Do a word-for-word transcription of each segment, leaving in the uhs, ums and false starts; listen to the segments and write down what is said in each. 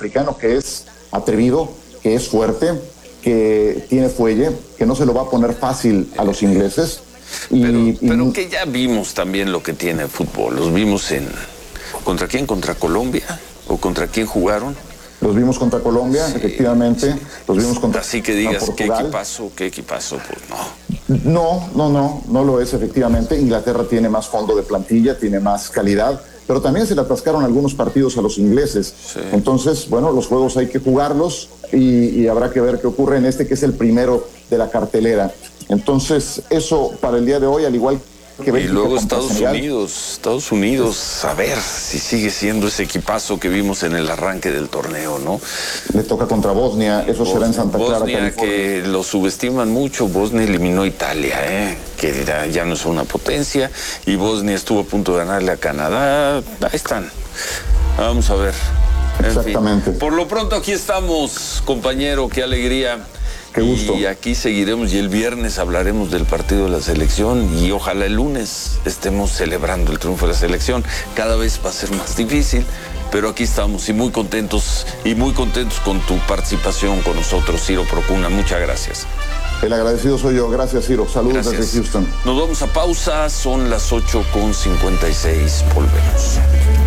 africano que es atrevido, que es fuerte, que tiene fuelle, que no se lo va a poner fácil a los ingleses. Y, pero, y, pero que ya vimos también lo que tiene el fútbol. Los vimos en... ¿Contra quién? ¿Contra Colombia? ¿O contra quién jugaron? Los vimos contra Colombia, sí, efectivamente. Sí. Los vimos contra Así que digas, Portugal. ¿qué equipazo? ¿Qué equipazo? Pues no. No, no, no, no lo es efectivamente. Inglaterra tiene más fondo de plantilla, tiene más calidad, pero también se le atascaron algunos partidos a los ingleses. Sí. Entonces, bueno, los juegos hay que jugarlos y, y habrá que ver qué ocurre en este, que es el primero de la cartelera. Entonces, eso para el día de hoy, al igual que y luego Estados Senegal. Unidos, Estados Unidos, a ver si sigue siendo ese equipazo que vimos en el arranque del torneo, ¿no? Le toca contra Bosnia, eso Bosnia, será en Santa Clara, Bosnia, California. Que lo subestiman mucho. Bosnia eliminó a Italia, ¿eh? Que ya, ya no es una potencia, y Bosnia estuvo a punto de ganarle a Canadá. Ahí están. Vamos a ver. En Exactamente. Fin. Por lo pronto aquí estamos, compañero, qué alegría. Qué gusto. Y aquí seguiremos, y el viernes hablaremos del partido de la selección, y ojalá el lunes estemos celebrando el triunfo de la selección. Cada vez va a ser más difícil, pero aquí estamos y muy contentos, y muy contentos con tu participación con nosotros, Ciro Procuna. Muchas gracias. El agradecido soy yo. Gracias, Ciro. Saludos gracias. Desde Houston. Nos vamos a pausa, son las ocho con cincuenta y seis. Volvemos.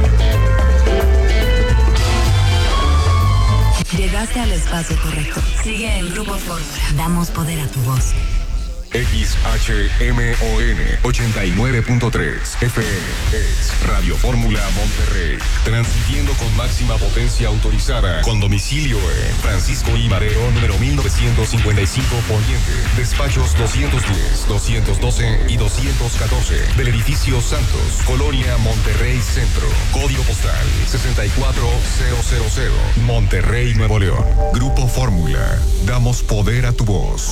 Llegaste al espacio correcto. Sigue el Grupo Fórmula. Damos poder a tu voz. X H M O N ochenta y nueve punto tres F M es Radio Fórmula Monterrey, transmitiendo con máxima potencia autorizada, con domicilio en Francisco I. Madero, número mil novecientos cincuenta y cinco Poniente, despachos doscientos diez, doscientos doce y doscientos catorce, del edificio Santos, Colonia Monterrey Centro, código postal sesenta y cuatro mil, Monterrey, Nuevo León. Grupo Fórmula, damos poder a tu voz.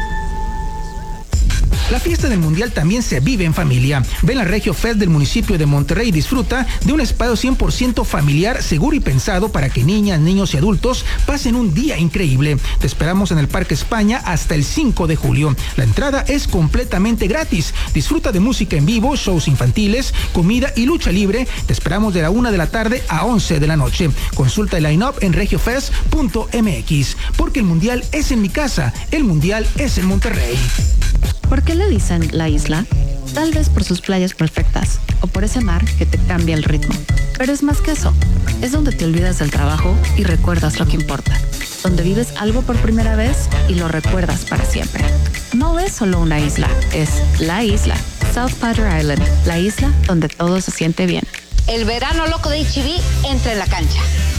La fiesta del Mundial también se vive en familia. Ven la Regio Fest del municipio de Monterrey y disfruta de un espacio cien por ciento familiar, seguro y pensado para que niñas, niños y adultos pasen un día increíble. Te esperamos en el Parque España hasta el cinco de julio. La entrada es completamente gratis. Disfruta de música en vivo, shows infantiles, comida y lucha libre. Te esperamos de la una de la tarde a once de la noche. Consulta el line-up en regiofest punto m x. Porque el Mundial es en mi casa. El Mundial es en Monterrey. ¿Por qué le dicen la isla? Tal vez por sus playas perfectas o por ese mar que te cambia el ritmo. Pero es más que eso. Es donde te olvidas del trabajo y recuerdas lo que importa. Donde vives algo por primera vez y lo recuerdas para siempre. No es solo una isla, es la isla. South Padre Island, la isla donde todo se siente bien. El verano loco de H E B entra en la cancha.